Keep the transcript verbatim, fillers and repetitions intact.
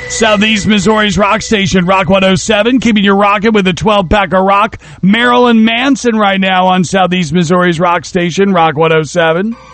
Southeast Missouri's rock station, Rock one oh seven, keeping you rocking with a twelve-pack of rock. Marilyn Manson right now on Southeast Missouri's rock station, Rock one oh seven.